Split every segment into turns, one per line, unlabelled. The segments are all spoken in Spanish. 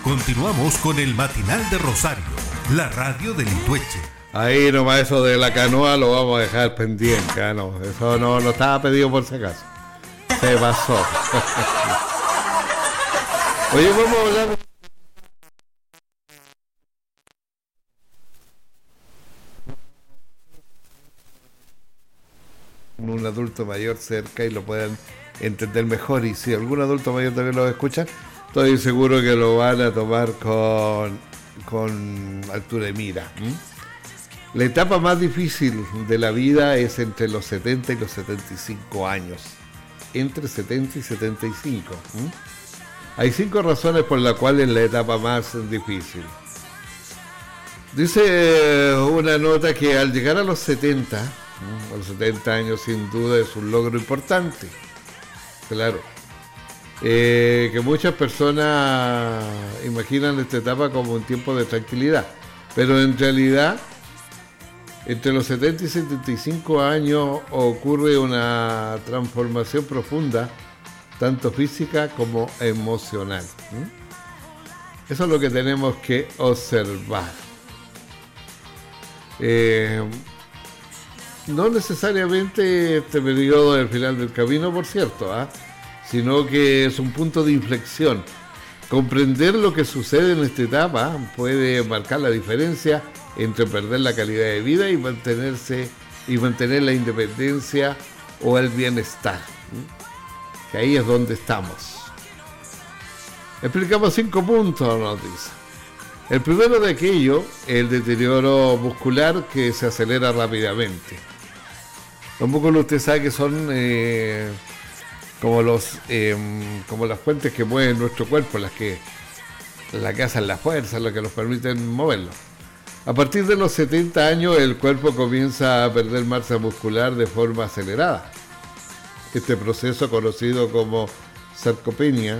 Continuamos con el Matinal de Rosario, la radio del Itueche.
Ahí nomás eso de la canoa lo vamos a dejar pendiente, no, eso no estaba pedido por si acaso. Se pasó. Oye, vamos a hablar de un adulto mayor cerca y lo puedan entender mejor, y si algún adulto mayor también lo escucha, estoy seguro que lo van a tomar con altura de mira. La etapa más difícil de la vida es entre los 70 y los 75 años. Entre 70 y 75. Hay 5 razones por las cuales es la etapa más difícil. Dice una nota que al llegar a los 70, a los 70 años sin duda es un logro importante. Claro. Que muchas personas imaginan esta etapa como un tiempo de tranquilidad, pero en realidad entre los 70 y 75 años ocurre una transformación profunda, tanto física como emocional. Eso es lo que tenemos que observar. No necesariamente este periodo del final del camino, por cierto, sino que es un punto de inflexión. Comprender lo que sucede en esta etapa puede marcar la diferencia entre perder la calidad de vida y mantener la independencia o el bienestar. Que ahí es donde estamos. Explicamos 5 puntos, nos dice. El primero de aquello, el deterioro muscular que se acelera rápidamente. Los músculos, usted sabe que son como las fuentes que mueven nuestro cuerpo, las que hacen la fuerza, las que nos permiten moverlo. A partir de los 70 años el cuerpo comienza a perder masa muscular de forma acelerada. Este proceso, conocido como sarcopenia,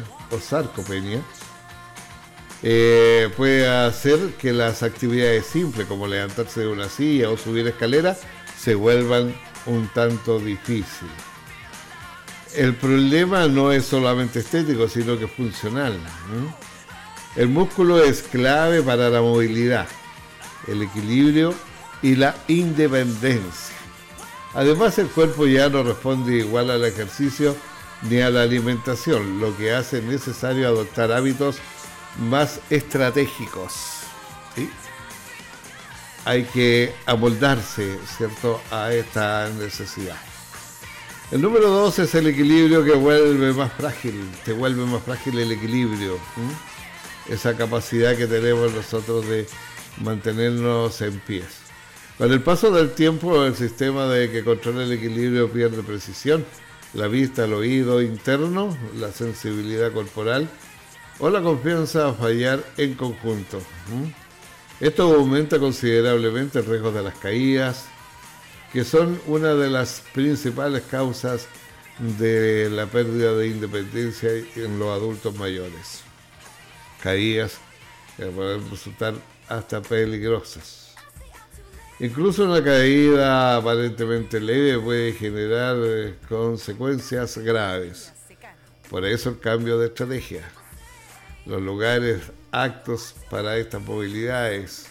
puede hacer que las actividades simples como levantarse de una silla o subir escaleras se vuelvan un tanto difíciles. El problema no es solamente estético, sino que es funcional. El músculo es clave para la movilidad, el equilibrio y la independencia. Además, el cuerpo ya no responde igual al ejercicio ni a la alimentación, lo que hace necesario adoptar hábitos más estratégicos. ¿Sí? Hay que amoldarse, ¿cierto?, a esta necesidad. El número 2 es el equilibrio, que te vuelve más frágil el equilibrio. Esa capacidad que tenemos nosotros de mantenernos en pie. Con el paso del tiempo, el sistema que controla el equilibrio pierde precisión. La vista, el oído interno, la sensibilidad corporal o la confianza a fallar en conjunto. Esto aumenta considerablemente el riesgo de las caídas, que son una de las principales causas de la pérdida de independencia en los adultos mayores. Caídas que pueden resultar hasta peligrosas. Incluso una caída aparentemente leve puede generar consecuencias graves. Por eso el cambio de estrategia. Los lugares aptos para estas movilidades.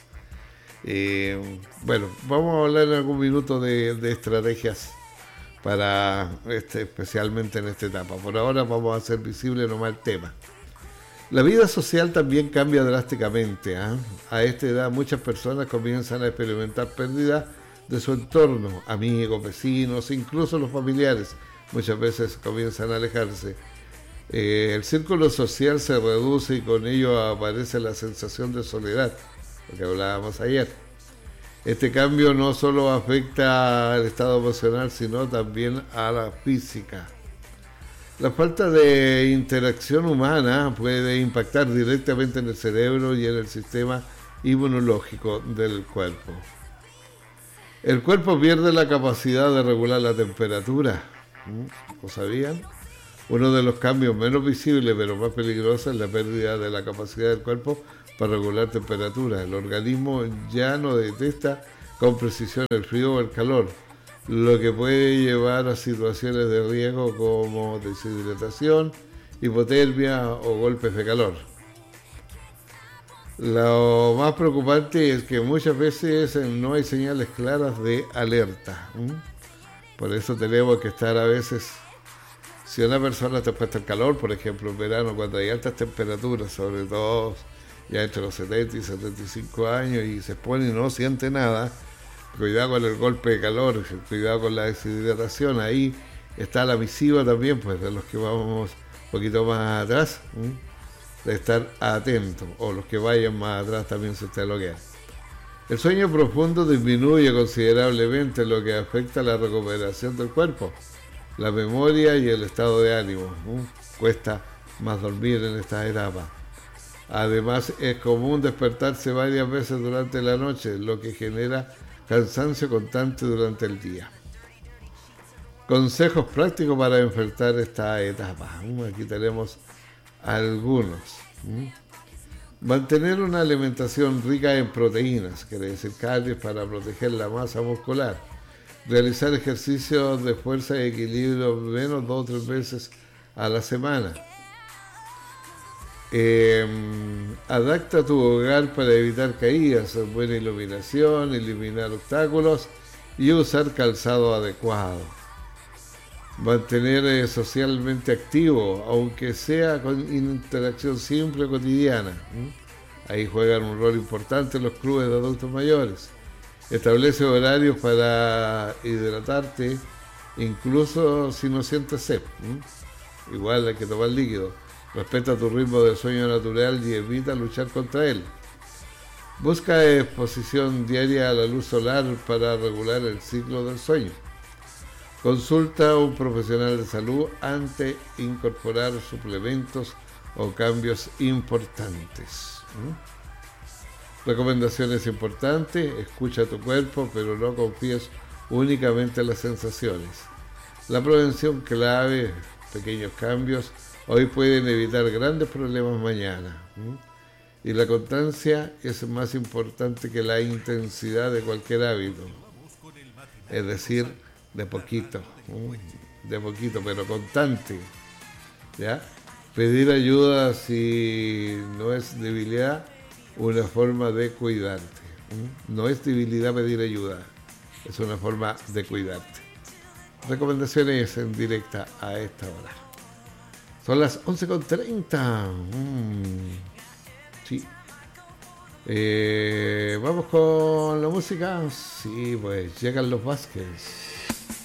Vamos a hablar en algún minuto de estrategias para especialmente en esta etapa. Por ahora vamos a hacer visible nomás el tema. La vida social también cambia drásticamente. A esta edad muchas personas comienzan a experimentar pérdida de su entorno, amigos, vecinos, incluso los familiares. Muchas veces comienzan a alejarse. El círculo social se reduce y con ello aparece la sensación de soledad, lo que hablábamos ayer. Este cambio no solo afecta al estado emocional, sino también a la física. La falta de interacción humana puede impactar directamente en el cerebro y en el sistema inmunológico del cuerpo. El cuerpo pierde la capacidad de regular la temperatura. ¿Lo sabían? Uno de los cambios menos visibles pero más peligrosos es la pérdida de la capacidad del cuerpo para regular temperatura. El organismo ya no detecta con precisión el frío o el calor, lo que puede llevar a situaciones de riesgo como deshidratación, hipotermia o golpes de calor. Lo más preocupante es que muchas veces no hay señales claras de alerta. Por eso tenemos que estar a veces, si una persona está expuesta al calor, por ejemplo, en verano, cuando hay altas temperaturas, sobre todo ya entre los 70 y 75 años, y se expone y no siente nada, cuidado con el golpe de calor, cuidado con la deshidratación. Ahí está la misiva también, pues de los que vamos un poquito más atrás, de estar atentos, o los que vayan más atrás también se está lo que hay. El sueño profundo disminuye considerablemente, lo que afecta a la recuperación del cuerpo, la memoria y el estado de ánimo. Cuesta más dormir en estas etapas. Además, es común despertarse varias veces durante la noche, lo que genera cansancio constante durante el día. Consejos prácticos para enfrentar esta etapa. Aquí tenemos algunos. Mantener una alimentación rica en proteínas, quiere decir carnes, para proteger la masa muscular. Realizar ejercicios de fuerza y equilibrio menos 2 o 3 veces a la semana. Adapta tu hogar para evitar caídas, buena iluminación, eliminar obstáculos y usar calzado adecuado. Mantener socialmente activo, aunque sea con interacción simple cotidiana. Ahí juegan un rol importante los clubes de adultos mayores. Establece horarios para hidratarte, incluso si no sientes sed. Igual hay que tomar líquido. Respeta tu ritmo de sueño natural y evita luchar contra él. Busca exposición diaria a la luz solar para regular el ciclo del sueño. Consulta a un profesional de salud antes de incorporar suplementos o cambios importantes. Recomendaciones importantes: escucha tu cuerpo, pero no confíes únicamente en las sensaciones. La prevención clave, pequeños cambios, hoy pueden evitar grandes problemas mañana. Y la constancia es más importante que la intensidad de cualquier hábito. Es decir, de poquito, pero constante. ¿Ya? Pedir ayuda si no es debilidad, una forma de cuidarte. No es debilidad pedir ayuda, es una forma de cuidarte. Recomendaciones en directa a esta hora. Son las 11:30. Sí. Vamos con la música. Sí, pues llegan los Vázquez.